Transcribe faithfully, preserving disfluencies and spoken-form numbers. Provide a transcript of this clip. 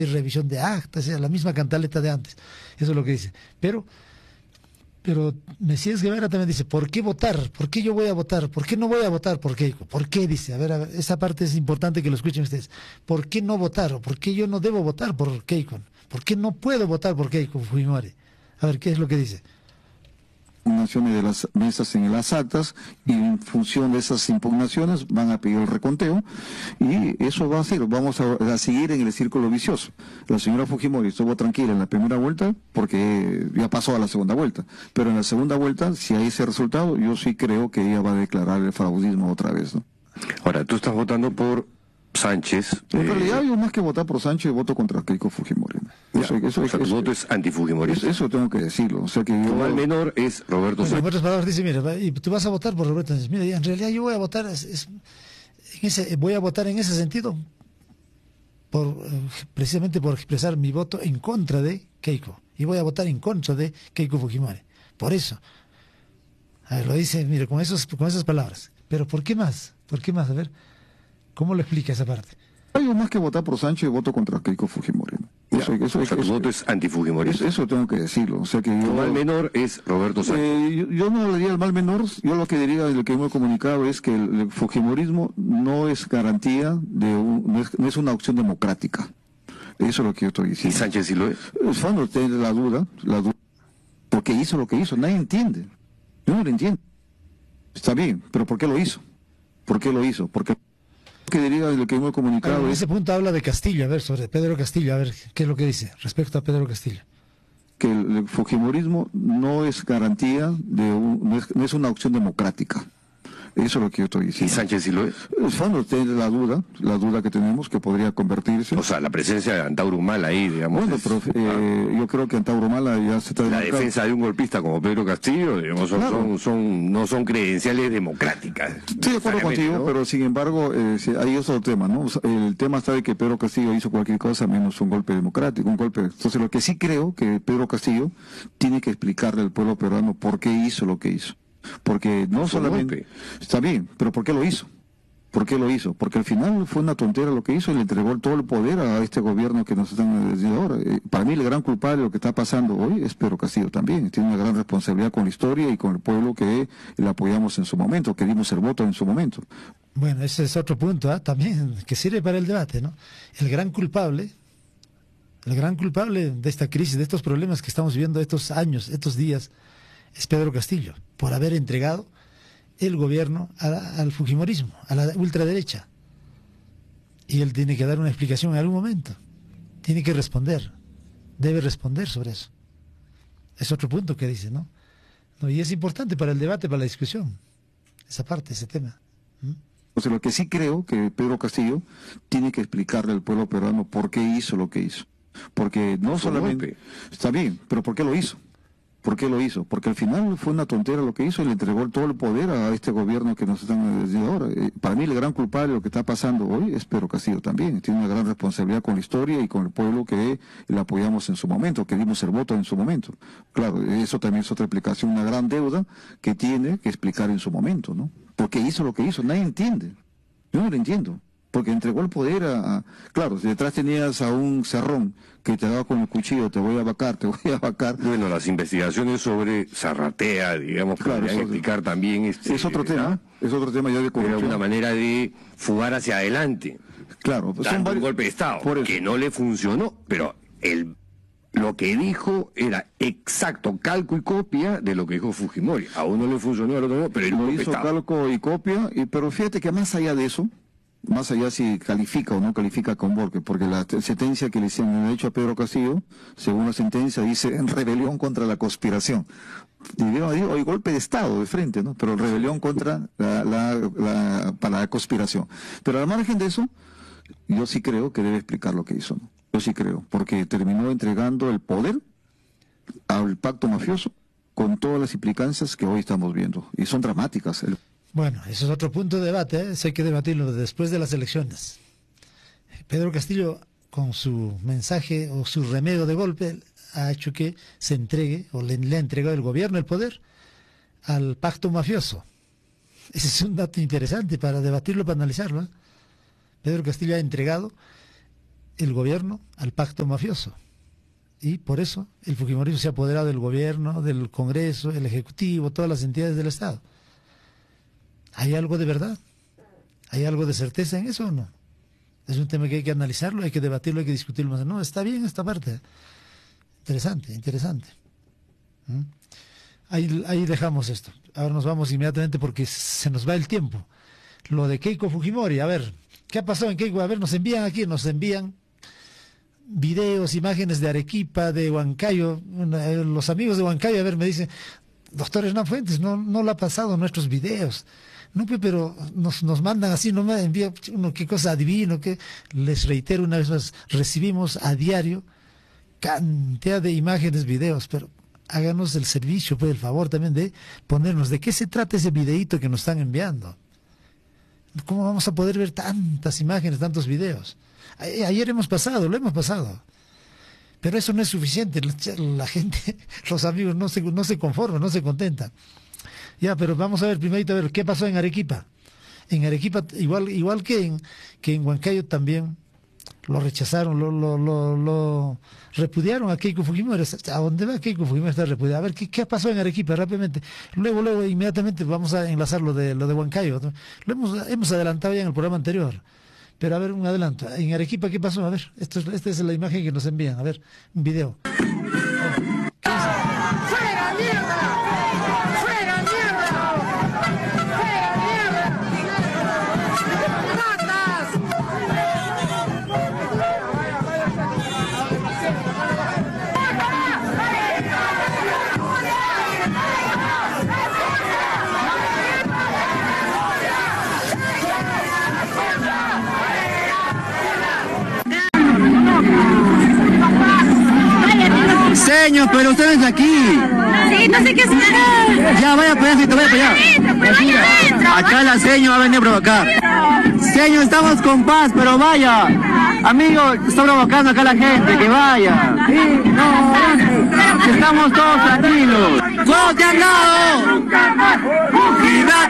revisión de actas, la misma cantaleta de antes. Eso es lo que dice. Pero, pero Mesías Guevara también dice, ¿por qué votar? ¿Por qué yo voy a votar? ¿Por qué no voy a votar por Keiko? ¿Por qué? Dice, a ver, a ver, esa parte es importante que lo escuchen ustedes. ¿Por qué no votar? ¿O por qué yo no debo votar por Keiko? ¿Por qué no puedo votar por Keiko Fujimori? A ver, ¿qué es lo que dice? Impugnaciones de las mesas en las actas, y en función de esas impugnaciones van a pedir el reconteo, y eso va a ser, vamos a, a seguir en el círculo vicioso. La señora Fujimori estuvo tranquila en la primera vuelta porque ya pasó a la segunda vuelta, pero en la segunda vuelta, si hay ese resultado, yo sí creo que ella va a declarar el fraudismo otra vez, ¿no? Ahora, tú estás votando por Sánchez. En eh, realidad, yo más que votar por Sánchez, voto contra Keiko Fujimori. Eso, ya, eso, o sea, eso, tu voto es antifujimorista. eso, eso tengo que decirlo. O sea que Tu yo, mal menor es Roberto Bueno, Sánchez. Roberto Espadón dice, mira, y tú vas a votar por Roberto Sánchez. Mira, en realidad yo voy a votar, es, es, en ese, voy a votar en ese sentido, por, eh, precisamente por expresar mi voto en contra de Keiko. Y voy a votar en contra de Keiko Fujimori. Por eso. A ver, lo dice, mire, con, esos, con esas palabras. Pero ¿por qué más? ¿Por qué más? A ver, ¿cómo lo explica esa parte? yo más que votar por Sánchez, voto contra Keiko Fujimori. Eso, Ya, eso, o sea, tu eso, voto es antifujimorista. eso, eso tengo que decirlo. O sea que Tu yo, mal menor es Roberto Sánchez. eh, yo, yo no le diría el mal menor, yo lo que diría, lo que me he comunicado es que el, el fujimorismo no es garantía de un, no, es, no es una opción democrática. Eso es lo que yo estoy ¿Y diciendo. Sánchez sí lo es? Es cuando tiene la duda, la duda, porque hizo lo que hizo, nadie entiende. Yo no lo entiendo. Está bien, pero ¿por qué lo hizo? ¿Por qué lo hizo? Porque lo que diría, lo que me he comunicado Claro, en es ese punto habla de Castillo, a ver, sobre Pedro Castillo, a ver, ¿qué es lo que dice respecto a Pedro Castillo? que el, el fujimorismo no es garantía de un, no es, no es una opción democrática. Eso es lo que yo estoy ¿Y diciendo. Sánchez sí lo es? Es cuando tiene la duda, la duda que tenemos que podría convertirse. O sea, la presencia de Antauro Humala ahí, digamos. Bueno, es- pero eh, yo creo que Antauro Humala ya se está la demarcando. defensa de un golpista como Pedro Castillo, digamos, son, Claro. son, son- no son credenciales democráticas. Estoy de acuerdo necesariamente, contigo, ¿no? pero sin embargo, eh, sí, hay otro tema, ¿no? O sea, el tema está de que Pedro Castillo hizo cualquier cosa menos un golpe democrático, un golpe. Entonces, lo que sí creo que Pedro Castillo tiene que explicarle al pueblo peruano por qué hizo lo que hizo. Porque no Fue un solamente... golpe. Está bien, pero ¿por qué lo hizo? ¿Por qué lo hizo? Porque al final fue una tontera lo que hizo y le entregó todo el poder a este gobierno que nos están diciendo ahora. Eh, para mí el gran culpable de lo que está pasando hoy es Pedro Castillo también. Tiene una gran responsabilidad con la historia y con el pueblo que le apoyamos en su momento, que dimos el voto en su momento. Bueno, ese es otro punto, ¿eh? También que sirve para el debate, ¿no? El gran culpable, el gran culpable de esta crisis, de estos problemas que estamos viviendo estos años, estos días, es Pedro Castillo, por haber entregado el gobierno a la, al fujimorismo, a la ultraderecha. Y él tiene que dar una explicación en algún momento. Tiene que responder. Debe responder sobre eso. Es otro punto que dice, ¿no? No, y es importante para el debate, para la discusión, esa parte, ese tema. ¿Mm? O sea, lo que sí creo que Pedro Castillo tiene que explicarle al pueblo peruano por qué hizo lo que hizo. Porque no Fue un solamente... golpe. Está bien, pero ¿por qué lo hizo? ¿Por qué lo hizo? Porque al final fue una tontera lo que hizo y le entregó todo el poder a este gobierno que nos están diciendo ahora. Eh, para mí el gran culpable de lo que está pasando hoy es Pedro Castillo también. Tiene una gran responsabilidad con la historia y con el pueblo que le apoyamos en su momento, que dimos el voto en su momento. Claro, eso también es otra explicación, una gran deuda que tiene que explicar en su momento, ¿no? Porque hizo lo que hizo, nadie entiende. Yo no lo entiendo. Porque entregó el poder a, a... Claro, si detrás tenías a un cerrón que te daba con el cuchillo, te voy a vacar, te voy a vacar. Bueno, las investigaciones sobre Zarratea, digamos, Claro, podrían eso- explicar también... Este, Es otro tema, es otro tema ya de Era corrupción. una manera de fugar hacia adelante, Claro, pues son dando un varios- golpe de Estado, por eso. que no le funcionó, pero el lo que dijo era exacto, calco y copia de lo que dijo Fujimori. A uno le funcionó, al otro no, pero el Lo golpe de hizo Estado. calco y copia, y, pero fíjate que más allá de eso, más allá si califica o no califica con Borges, porque la te- sentencia que le hicieron en el hecho a Pedro Castillo, según la sentencia, dice en rebelión contra la conspiración. Y digo, digo, hay golpe de Estado de frente, ¿no? Pero rebelión contra la, la, la, para la conspiración. Pero al margen de eso, yo sí creo que debe explicar lo que hizo, ¿no? Yo sí creo, porque terminó entregando el poder al pacto mafioso con todas las implicancias que hoy estamos viendo. Y son dramáticas. El... Bueno, eso es otro punto de debate, ¿eh? Eso hay que debatirlo después de las elecciones. Pedro Castillo, con su mensaje o su remedio de golpe, ha hecho que se entregue, o le, le ha entregado el gobierno el poder al pacto mafioso. Ese es un dato interesante para debatirlo, para analizarlo, ¿eh? Pedro Castillo ha entregado el gobierno al pacto mafioso. Y por eso el fujimorismo se ha apoderado del gobierno, del Congreso, el Ejecutivo, todas las entidades del Estado. ¿Hay algo de verdad? ¿Hay algo de certeza en eso o no? Es un tema que hay que analizarlo, hay que debatirlo, hay que discutirlo más. No, está bien esta parte. Interesante, interesante. ¿Mm? Ahí, ahí dejamos esto. Ahora nos vamos inmediatamente porque se nos va el tiempo. Lo de Keiko Fujimori, a ver, ¿qué ha pasado en Keiko? A ver, nos envían aquí, nos envían videos, imágenes de Arequipa, de Huancayo. Los amigos de Huancayo, a ver, me dicen, doctor Hernán Fuentes, no, no lo ha pasado en nuestros videos. No, pero nos, nos mandan así, no me envía uno, qué cosa adivino, que les reitero una vez más, recibimos a diario cantidad de imágenes, videos, pero háganos el servicio, pues el favor también de ponernos de qué se trata ese videíto que nos están enviando. ¿Cómo vamos a poder ver tantas imágenes, tantos videos? A- ayer hemos pasado, lo hemos pasado. Pero eso no es suficiente, la, la gente, los amigos no se, no se conforman, no se contentan. Ya, pero vamos a ver primerito a ver qué pasó en Arequipa. En Arequipa, igual, igual que en, que en Huancayo también lo rechazaron, lo, lo, lo, lo repudiaron a Keiko Fujimori. ¿A dónde va Keiko Fujimori? Está repudiada. A ver, ¿qué, ¿qué pasó en Arequipa? Rápidamente. Luego, luego, inmediatamente vamos a enlazar lo de, lo de Huancayo, ¿no? Lo hemos, hemos adelantado ya en el programa anterior. Pero a ver, un adelanto. En Arequipa, ¿qué pasó? A ver, esto es, esta es la imagen que nos envían. A ver, un video. Señor, pero usted es de aquí. Sí, no sé qué hacer. Ya, vaya para allá, vaya para allá. Pero vaya adentro. Acá la seño va a venir a provocar. Señor, estamos con paz, pero vaya. Amigo, está provocando acá la gente, que vaya. Sí, no, estamos todos tranquilos. ¿Cómo te han dado?